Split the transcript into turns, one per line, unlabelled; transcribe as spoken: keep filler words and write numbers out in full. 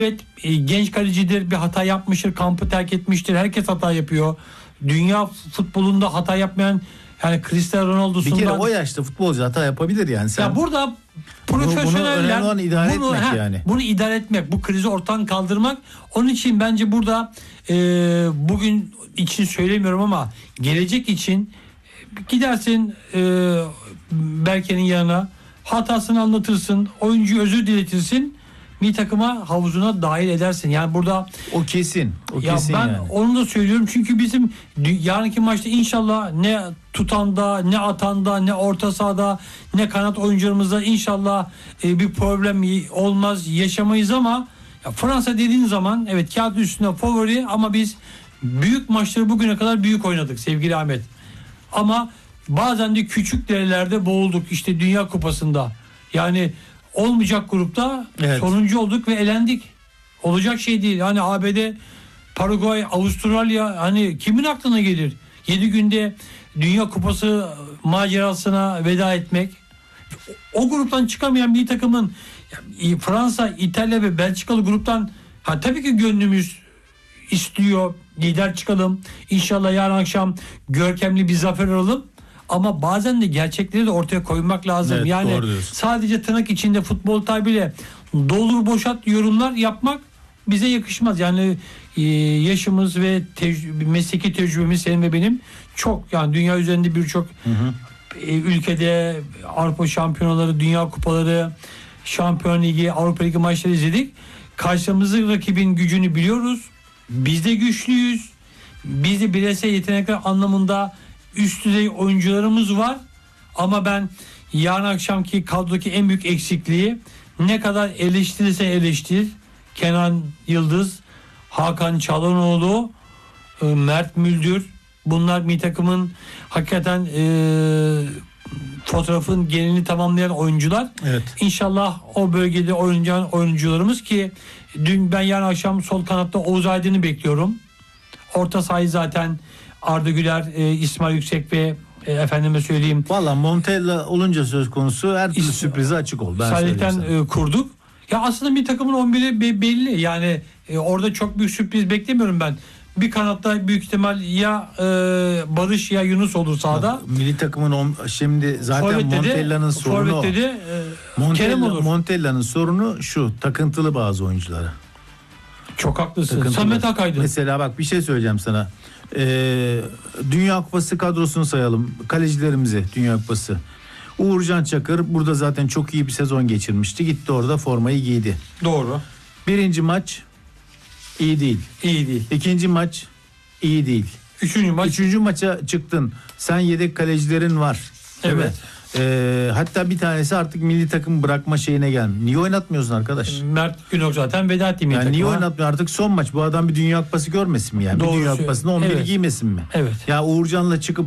Evet, e, genç kalecidir, bir hata yapmıştır, kampı terk etmiştir. Herkes hata yapıyor. Dünya futbolunda hata yapmayan, yani Cristiano Ronaldo'sundan...
Bir kere o yaşta futbolcu hata yapabilir yani. Sen...
Ya burada profesyoneller
bunu, bunu idare
bunu,
etmek
he,
yani.
Bunu idare etmek, bu krizi ortadan kaldırmak. Onun için bence burada e, bugün için söylemiyorum ama gelecek için gidersin e, Berke'nin yanına, hatasını anlatırsın, oyuncuyu özür diletirsin, bir takıma havuzuna dahil edersin. Yani burada
o kesin. O
ya
kesin
ben
yani.
onu da söylüyorum çünkü bizim yarınki maçta inşallah ne tutanda, ne atanda, ne orta sahada, ne kanat oyuncularımızda inşallah e, bir problem olmaz, yaşamayız ama ya Fransa dediğin zaman evet kağıt üstünde favori ama biz büyük maçları bugüne kadar büyük oynadık sevgili Ahmet. Ama bazen de küçük derelerde boğulduk işte Dünya Kupası'nda. Yani olmayacak grupta evet. Sonuncu olduk ve elendik. Olacak şey değil. Hani A B D, Paraguay, Avustralya, hani kimin aklına gelir? yedi günde Dünya Kupası macerasına veda etmek. O gruptan çıkamayan bir takımın Fransa, İtalya ve Belçikalı gruptan ha tabii ki gönlümüz istiyor. Lider çıkalım. İnşallah yarın akşam görkemli bir zafer alalım. Ama bazen de gerçekleri de ortaya koymak lazım.
Evet,
yani sadece tırnak içinde futbol tabiriyle doldur boşalt yorumlar yapmak bize yakışmaz. Yani e, yaşımız ve tecrübe, mesleki tecrübemiz senin ve benim çok, yani dünya üzerinde birçok e, ülkede Avrupa şampiyonaları, dünya kupaları, Şampiyon Ligi, Avrupa Ligi maçları izledik. Karşımızdaki rakibin gücünü biliyoruz. Biz de güçlüyüz. Biz de bireysel yetenekler anlamında üst düzey oyuncularımız var. Ama ben yarın akşamki kadrodaki en büyük eksikliği, ne kadar eleştirirse eleştir, Kenan Yıldız, Hakan Çalhanoğlu, Mert Müldür, bunlar bir takımın hakikaten e, fotoğrafın genelini tamamlayan oyuncular.
Evet.
İnşallah o bölgede oynayan oyuncularımız ki dün ben yarın akşam sol kanatta Oğuz Aydın'ı bekliyorum. Orta sahayı zaten Arda Güler, e, İsmail Yüksek ve e, efendime söyleyeyim.
Valla Montella olunca söz konusu her türlü
İs-
sürprize açık oldu.
Salih'ten e, kurduk. Ya aslında bir takımın on biri be- belli. Yani e, orada çok büyük sürpriz beklemiyorum ben. Bir kanatta büyük ihtimal ya e, Barış ya Yunus olur sahada.
Milli takımın on, şimdi zaten
Forvet'te
Montella'nın
de,
sorunu o.
Forvet'te de e, Kerem olur.
Montella'nın sorunu şu: takıntılı bazı oyunculara.
Çok haklısın.
Takıntılı.
Samet Akaydın.
Mesela bak bir şey söyleyeceğim sana. Ee, Dünya Kupası kadrosunu sayalım. Kalecilerimizi Dünya Kupası. Uğurcan Çakır burada zaten çok iyi bir sezon geçirmişti. Gitti orada formayı giydi.
Doğru.
Birinci maç iyi değil.
İyi değil.
İkinci maç iyi değil.
Üçüncü maç.
Üçüncü maça çıktın. Sen yedek kalecilerin var.
Evet.
Ee, hatta bir tanesi artık milli takım bırakma şeyine gelmiş. Niye oynatmıyorsun arkadaş?
Mert Günok zaten veda etti milli
yani
takıma.
niye oynatmıyor artık son maç? Bu adam bir Dünya Kupası görmesin mi yani?
Doğru
bir Dünya Kupası'nda on bir
evet.
giymesin mi?
Evet.
Ya Uğurcan'la çıkıp